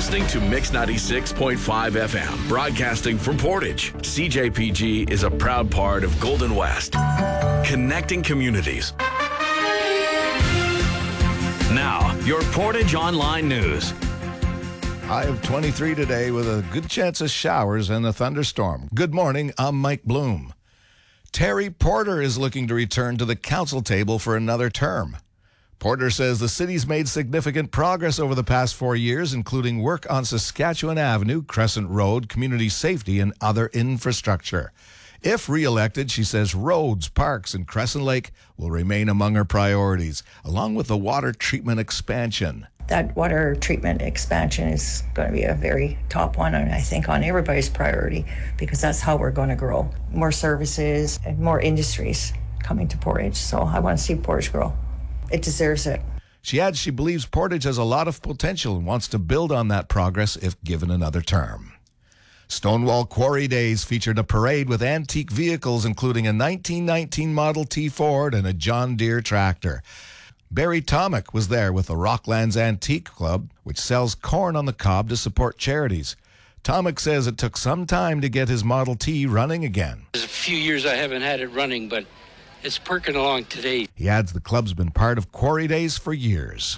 listening to Mix 96.5 FM, broadcasting from Portage. CJPG is a proud part of Golden West, connecting communities. Now, your Portage Online News. High of 23 today with a good chance of showers and a thunderstorm. Good morning, I'm Mike Bloom. Terry Porter is looking to return to the council table for another term. Porter says the city's made significant progress over the past 4 years, including work on Saskatchewan Avenue, Crescent Road, community safety, and other infrastructure. If re-elected, she says roads, parks, and Crescent Lake will remain among her priorities, along with the water treatment expansion. That water treatment expansion is going to be a very top one, and I think on everybody's priority, because that's how we're going to grow. More services and more industries coming to Portage. So I want to see Portage grow. It deserves it. She adds she believes Portage has a lot of potential and wants to build on that progress if given another term. Stonewall Quarry Days featured a parade with antique vehicles, including a 1919 Model T Ford and a John Deere tractor. Barry Tomick was there with the Rocklands Antique Club, which sells corn on the cob to support charities. Tomick says it took some time to get his Model T running again. There's a few years I haven't had it running, but it's perking along today. He adds the club's been part of Quarry Days for years.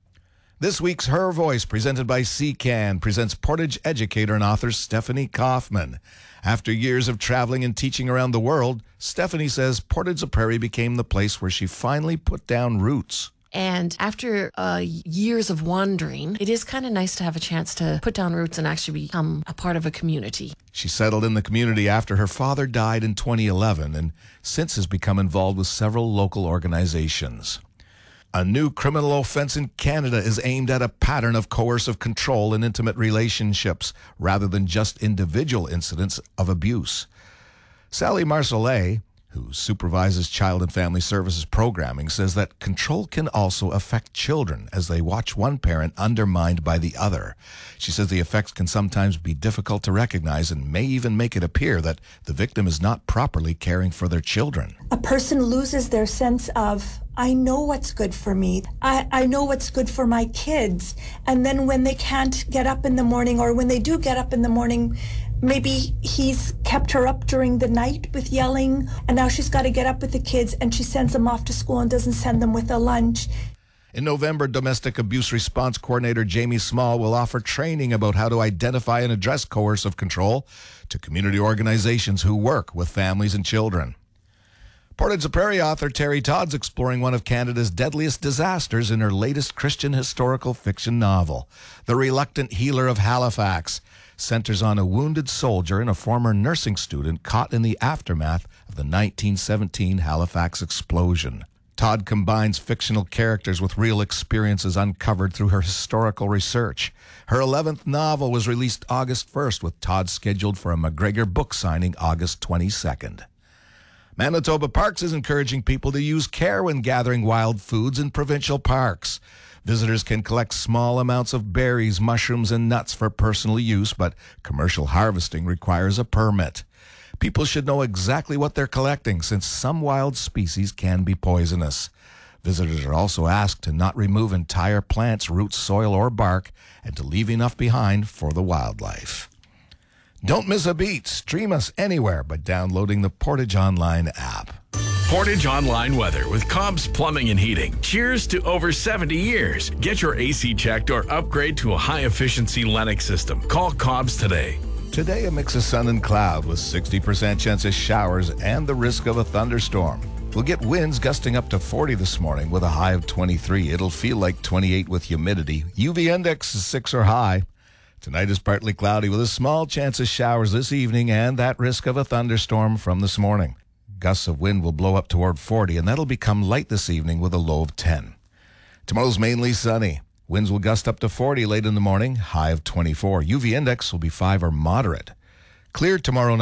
This week's Her Voice, presented by CCAN, presents Portage educator and author Stephanie Kaufman. After years of traveling and teaching around the world, Stephanie says Portage-la-Prairie became the place where she finally put down roots. And after years of wandering, it is kind of nice to have a chance to put down roots and actually become a part of a community. She settled in the community after her father died in 2011 and since has become involved with several local organizations. A new criminal offense in Canada is aimed at a pattern of coercive control in intimate relationships rather than just individual incidents of abuse. Sally Marcellet, who supervises Child and Family Services programming, says that control can also affect children as they watch one parent undermined by the other. She says the effects can sometimes be difficult to recognize and may even make it appear that the victim is not properly caring for their children. A person loses their sense of, I know what's good for me. I know what's good for my kids. And then when they can't get up in the morning, or when they do get up in the morning, maybe he's kept her up during the night with yelling, and now she's got to get up with the kids, and she sends them off to school and doesn't send them with a lunch. In November, Domestic Abuse Response Coordinator Jamie Small will offer training about how to identify and address coercive control to community organizations who work with families and children. Portage-la-Prairie author Terry Todd's exploring one of Canada's deadliest disasters in her latest Christian historical fiction novel. The Reluctant Healer of Halifax centers on a wounded soldier and a former nursing student caught in the aftermath of the 1917 Halifax explosion. Todd combines fictional characters with real experiences uncovered through her historical research. Her 11th novel was released August 1st, with Todd scheduled for a McGregor book signing August 22nd. Manitoba Parks is encouraging people to use care when gathering wild foods in provincial parks. Visitors can collect small amounts of berries, mushrooms, and nuts for personal use, but commercial harvesting requires a permit. People should know exactly what they're collecting, since some wild species can be poisonous. Visitors are also asked to not remove entire plants, roots, soil, or bark, and to leave enough behind for the wildlife. Don't miss a beat. Stream us anywhere by downloading the Portage Online app. Portage Online weather with Cobb's Plumbing and Heating. Cheers to over 70 years. Get your AC checked or upgrade to a high-efficiency Lennox system. Call Cobb's today. Today, a mix of sun and cloud with 60% chance of showers and the risk of a thunderstorm. We'll get winds gusting up to 40 this morning with a high of 23. It'll feel like 28 with humidity. UV index is 6 or high. Tonight is partly cloudy with a small chance of showers this evening and that risk of a thunderstorm from this morning. Gusts of wind will blow up toward 40, and that'll become light this evening with a low of 10. Tomorrow's mainly sunny. Winds will gust up to 40 late in the morning, high of 24. UV index will be 5 or moderate. Clear tomorrow night.